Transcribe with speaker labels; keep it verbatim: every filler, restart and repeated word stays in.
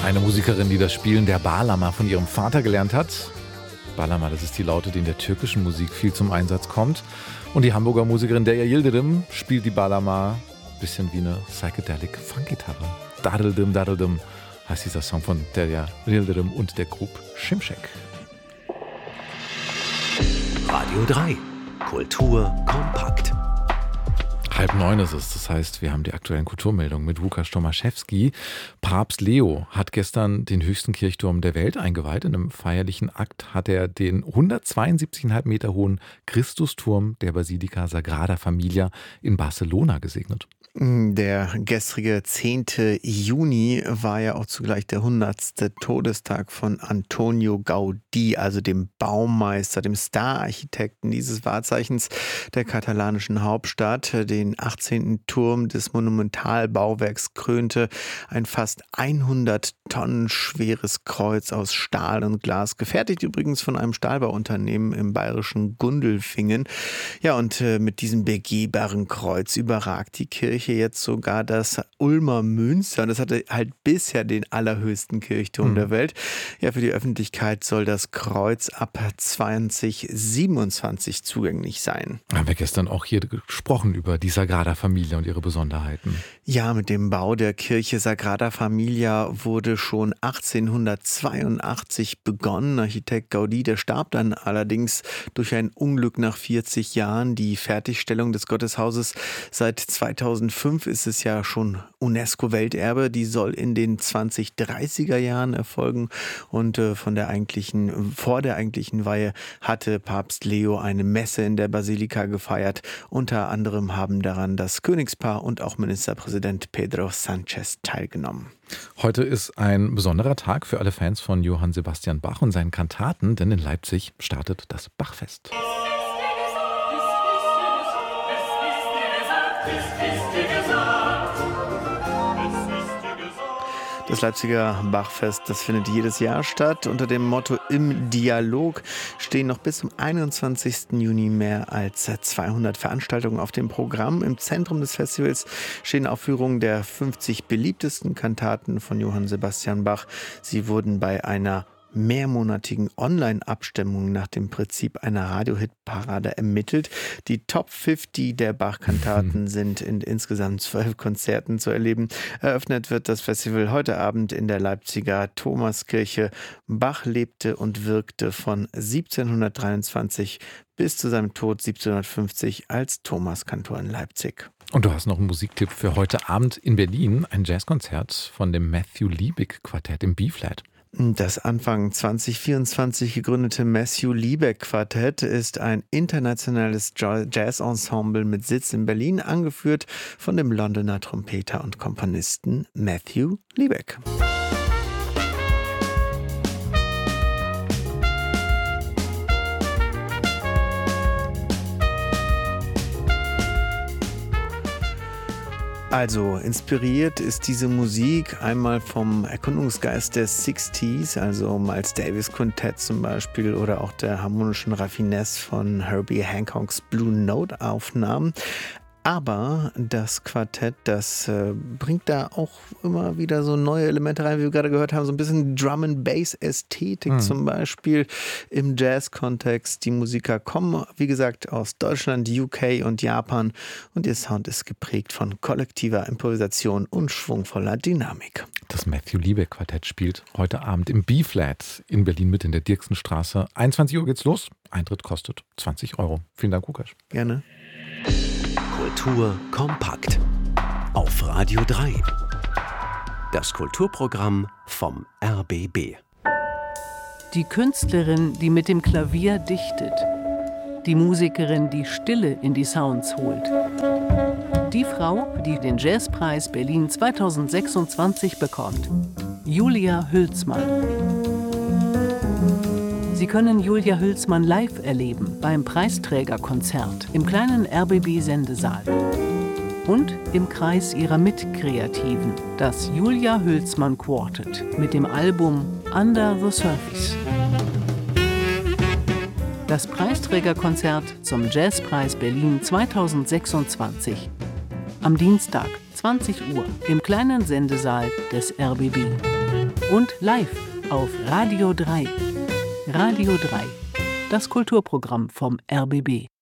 Speaker 1: Eine Musikerin, die das Spielen der Bağlama von ihrem Vater gelernt hat. Bağlama, das ist die Laute, die in der türkischen Musik viel zum Einsatz kommt. Und die Hamburger Musikerin Derya Yildirim spielt die Bağlama ein bisschen wie eine psychedelic Funkgitarre. Dadeldim, dadeldim heißt dieser Song von Derya Yildirim und der Group Şimşek.
Speaker 2: Radio drei. Kultur kompakt.
Speaker 1: Halb neun ist es, das heißt, wir haben die aktuellen Kulturmeldungen mit Łukasz Tomaszewski. Papst Leo hat gestern den höchsten Kirchturm der Welt eingeweiht. In einem feierlichen Akt hat er den hundertzweiundsiebzig Komma fünf Meter hohen Christusturm der Basilika Sagrada Familia in Barcelona gesegnet.
Speaker 3: Der gestrige zehnten Juni war ja auch zugleich der hundertste Todestag von Antonio Gaudí, also dem Baumeister, dem Stararchitekten dieses Wahrzeichens der katalanischen Hauptstadt. Den achtzehnten Turm des Monumentalbauwerks krönte ein fast hundert Tonnen schweres Kreuz aus Stahl und Glas, gefertigt übrigens von einem Stahlbauunternehmen im bayerischen Gundelfingen. Ja, und äh, mit diesem begehbaren Kreuz überragt die Kirche jetzt sogar das Ulmer Münster. Und das hatte halt bisher den allerhöchsten Kirchturm mhm. der Welt. Ja, für die Öffentlichkeit soll das Kreuz ab zwanzig siebenundzwanzig zugänglich sein.
Speaker 1: Haben wir gestern auch hier gesprochen über die Sagrada Familia und ihre Besonderheiten.
Speaker 3: Ja, mit dem Bau der Kirche Sagrada Familia wurde schon achtzehnhundertzweiundachtzig begonnen. Architekt Gaudí, der starb dann allerdings durch ein Unglück nach vierzig Jahren. Die Fertigstellung des Gotteshauses seit zweitausendfünf ist es ja schon UNESCO-Welterbe. Die soll in den zwanzig dreißiger Jahren erfolgen. Und äh, von der eigentlichen, vor der eigentlichen Weihe hatte Papst Leo eine Messe in der Basilika gefeiert. Unter anderem haben daran das Königspaar und auch Ministerpräsident Pedro Sánchez teilgenommen.
Speaker 1: Heute ist ein besonderer Tag für alle Fans von Johann Sebastian Bach und seinen Kantaten, denn in Leipzig startet das Bachfest.
Speaker 3: Das Leipziger Bachfest, das findet jedes Jahr statt. Unter dem Motto Im Dialog stehen noch bis zum einundzwanzigsten Juni mehr als zweihundert Veranstaltungen auf dem Programm. Im Zentrum des Festivals stehen Aufführungen der fünfzig beliebtesten Kantaten von Johann Sebastian Bach. Sie wurden bei einer mehrmonatigen Online-Abstimmung nach dem Prinzip einer Radio-Hit-Parade ermittelt. Die Top fünfzig der Bach-Kantaten sind in insgesamt zwölf Konzerten zu erleben. Eröffnet wird das Festival heute Abend in der Leipziger Thomaskirche. Bach lebte und wirkte von siebzehnhundertdreiundzwanzig bis zu seinem Tod siebzehnhundertfünfzig als Thomaskantor in Leipzig.
Speaker 1: Und du hast noch einen Musiktipp für heute Abend in Berlin, ein Jazzkonzert von dem Matthew Liebig Quartett im B-Flat.
Speaker 3: Das Anfang zwanzig vierundzwanzig gegründete Matthew Liebig Quartett ist ein internationales Jazz-Ensemble mit Sitz in Berlin, angeführt von dem Londoner Trompeter und Komponisten Matthew Liebig. Also inspiriert ist diese Musik einmal vom Erkundungsgeist der sechziger, also Miles Davis Quintett zum Beispiel, oder auch der harmonischen Raffinesse von Herbie Hancocks Blue Note Aufnahmen. Aber das Quartett, das äh, bringt da auch immer wieder so neue Elemente rein, wie wir gerade gehört haben, so ein bisschen Drum-and-Bass-Ästhetik mhm. zum Beispiel im Jazz-Kontext. Die Musiker kommen, wie gesagt, aus Deutschland, U K und Japan und ihr Sound ist geprägt von kollektiver Improvisation und schwungvoller Dynamik.
Speaker 1: Das Matthew Liebig Quartett spielt heute Abend im B-Flat in Berlin mit in der Dirksenstraße. einundzwanzig Uhr geht's los. Eintritt kostet zwanzig Euro. Vielen Dank, Łukasz.
Speaker 3: Gerne.
Speaker 2: Kultur kompakt auf Radio drei. Das Kulturprogramm vom R B B.
Speaker 4: Die Künstlerin, die mit dem Klavier dichtet. Die Musikerin, die Stille in die Sounds holt. Die Frau, die den Jazzpreis Berlin zweitausendsechsundzwanzig bekommt. Julia Hülsmann. Sie können Julia Hülsmann live erleben beim Preisträgerkonzert im kleinen R B B-Sendesaal. Und im Kreis ihrer Mitkreativen, das Julia Hülsmann Quartet mit dem Album Under the Surface. Das Preisträgerkonzert zum Jazzpreis Berlin zweitausendsechsundzwanzig. Am Dienstag, zwanzig Uhr, im kleinen Sendesaal des R B B. und live auf Radio drei. Radio drei, das Kulturprogramm vom R B B.